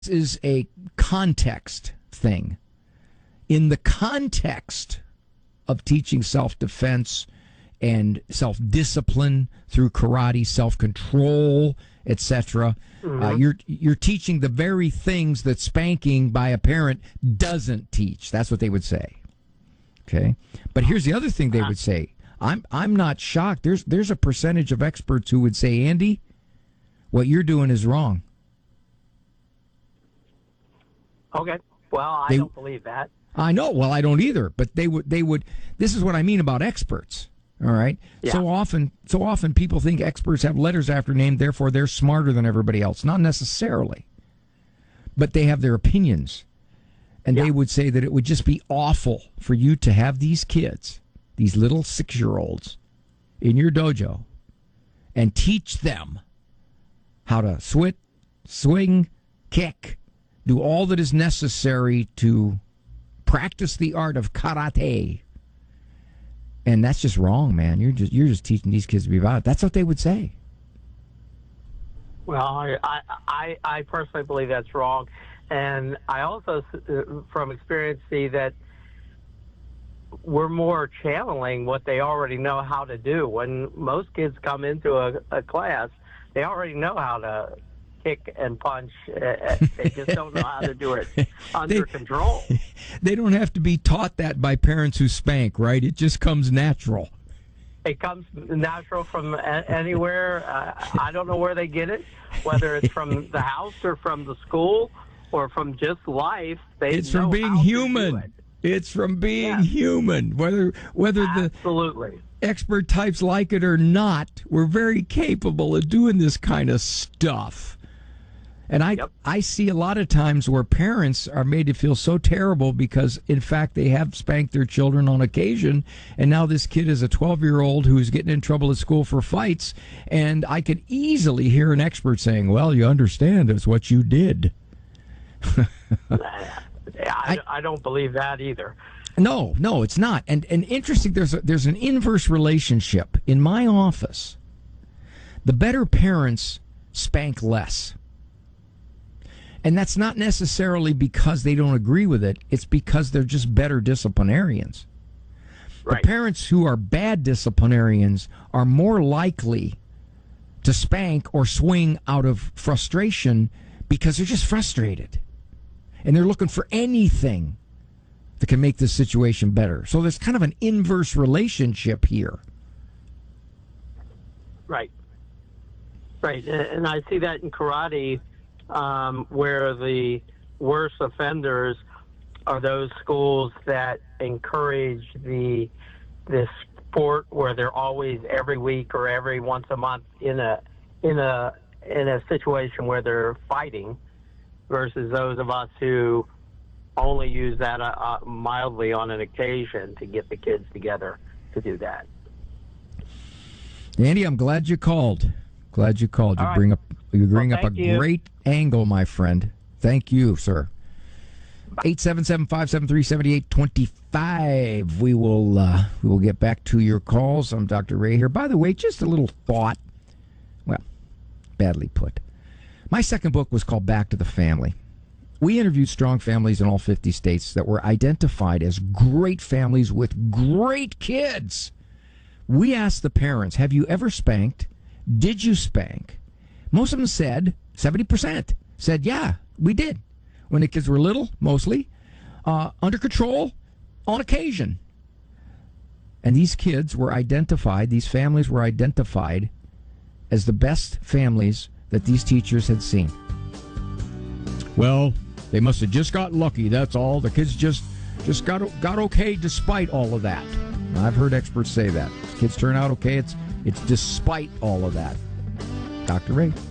is a context thing. In the context of teaching self-defense and self-discipline through karate, self-control, etc., you're teaching the very things that spanking by a parent doesn't teach. That's what they would say. Okay, but here's the other thing they would say. I'm not shocked. There's a percentage of experts who would say, Andy, what you're doing is wrong. Okay. Well, I don't believe that. I know. Well, I don't either. But they would. This is what I mean about experts. All right. Yeah. So often people think experts have letters after name, therefore they're smarter than everybody else. Not necessarily. But they have their opinions. And they would say that it would just be awful for you to have these kids, these little 6-year-olds, in your dojo and teach them how to swing, kick, do all that is necessary to practice the art of karate. And that's just wrong, man. You're just teaching these kids to be violent. That's what they would say. Well, I personally believe that's wrong. And I also, from experience, see that we're more channeling what they already know how to do. When most kids come into a class, they already know how to kick and punch. They just don't know how to do it under control. They don't have to be taught that by parents who spank, right? It just comes natural. It comes natural from anywhere. I don't know where they get it, whether it's from the house or from the school or from just life. It's from being human. It's from being human. Whether Absolutely. The expert types like it or not, we're very capable of doing this kind of stuff. And I see a lot of times where parents are made to feel so terrible because, in fact, they have spanked their children on occasion, and now this kid is a 12-year-old who's getting in trouble at school for fights, and I could easily hear an expert saying, well, you understand, it's what you did. I don't believe that either. No, it's not. And interesting, there's an inverse relationship. In my office, the better parents spank less. And that's not necessarily because they don't agree with it. It's because they're just better disciplinarians. Right. The parents who are bad disciplinarians are more likely to spank or swing out of frustration because they're just frustrated. And they're looking for anything that can make this situation better. So there's kind of an inverse relationship here. Right. And I see that in karate, where the worst offenders are those schools that encourage this sport where they're always every week or every once a month in a situation where they're fighting, versus those of us who only use that mildly on an occasion to get the kids together to do that. Andy, I'm glad you called. You bring up a great angle, my friend. Thank you, sir. 877-573-7825. We will get back to your calls. I'm Dr. Ray here. By the way, just a little thought. Well, badly put. My second book was called Back to the Family. We interviewed strong families in all 50 states that were identified as great families with great kids. We asked the parents, have you ever spanked? Did you spank? Most of them said, 70%, said, yeah, we did. When the kids were little, mostly, under control, on occasion. And these kids were identified, these families were identified as the best families that these teachers had seen. Well, they must have just got lucky, that's all. The kids just got okay despite all of that. I've heard experts say that. Kids turn out okay, it's despite all of that. Dr. Ray.